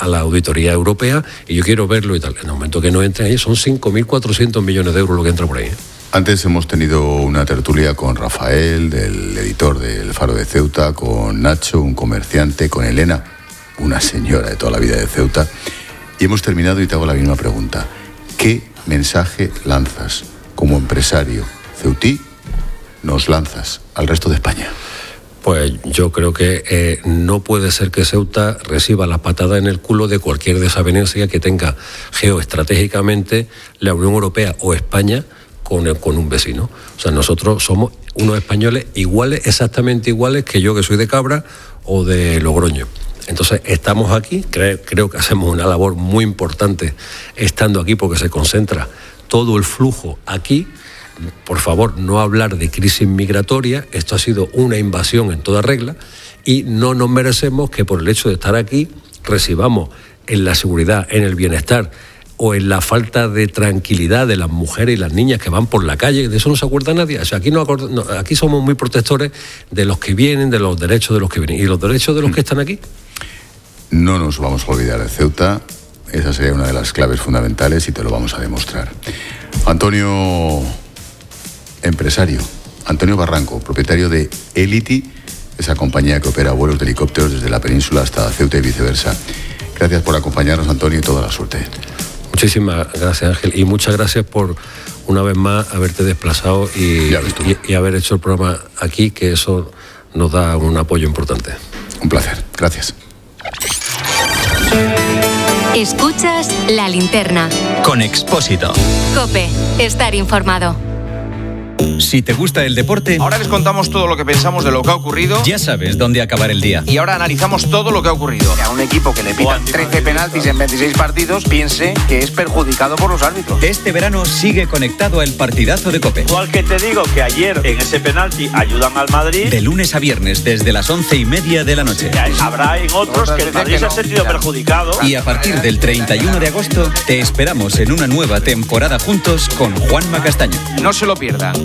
a la auditoría europea y yo quiero verlo y tal. En el momento que no entren ahí son 5.400 millones de euros lo que entra por ahí. Antes hemos tenido una tertulia con Rafael, del editor del Faro de Ceuta, con Nacho, un comerciante, con Elena, una señora de toda la vida de Ceuta, y hemos terminado y te hago la misma pregunta. ¿Qué mensaje lanzas como empresario ceutí, nos lanzas al resto de España? Pues yo creo que no puede ser que Ceuta reciba la patada en el culo de cualquier desavenencia que tenga geoestratégicamente la Unión Europea o España con un vecino. O sea, nosotros somos unos españoles iguales, exactamente iguales que yo, que soy de Cabra o de Logroño. Entonces estamos aquí, creo que hacemos una labor muy importante estando aquí porque se concentra todo el flujo aquí. Por favor, no hablar de crisis migratoria, esto ha sido una invasión en toda regla y no nos merecemos que por el hecho de estar aquí recibamos en la seguridad, en el bienestar o en la falta de tranquilidad de las mujeres y las niñas que van por la calle. De eso no se acuerda nadie. O sea, aquí somos muy protectores de los que vienen, de los derechos de los que vienen y los derechos de los que están aquí. No nos vamos a olvidar de Ceuta, esa sería una de las claves fundamentales y te lo vamos a demostrar. Antonio, empresario, Antonio Barranco, propietario de Elity, esa compañía que opera vuelos de helicópteros desde la península hasta Ceuta y viceversa. Gracias por acompañarnos, Antonio, y toda la suerte. Muchísimas gracias, Ángel, y muchas gracias por una vez más haberte desplazado y haber hecho el programa aquí, que eso nos da un apoyo importante. Un placer, gracias. Escuchas La Linterna con Expósito. COPE, estar informado. Si te gusta el deporte, ahora les contamos todo lo que pensamos de lo que ha ocurrido. Ya sabes dónde acabar el día. Y ahora analizamos todo lo que ha ocurrido. Que a un equipo que le pitan 13 penaltis en 26 partidos piense que es perjudicado por los árbitros. Este verano sigue conectado al partidazo de COPE. Igual que te digo que ayer en ese penalti ayudan al Madrid. De lunes a viernes desde las 11:30 de la noche. Habrá en otros que el Madrid se ha sentido perjudicado. Y a partir del 31 de agosto te esperamos en una nueva temporada juntos con Juanma Castaño. No se lo pierdan.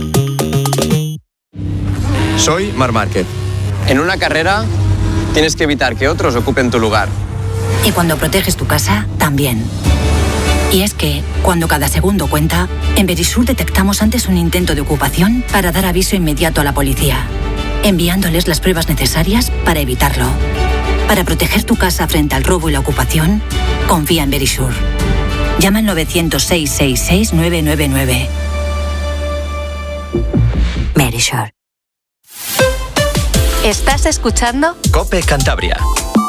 Soy Marc Márquez. En una carrera tienes que evitar que otros ocupen tu lugar. Y cuando proteges tu casa, también. Y es que, cuando cada segundo cuenta, en Verisur detectamos antes un intento de ocupación para dar aviso inmediato a la policía, enviándoles las pruebas necesarias para evitarlo. Para proteger tu casa frente al robo y la ocupación, confía en Verisur. Llama al 900-666-999. Verisur. ¿Estás escuchando? COPE Cantabria.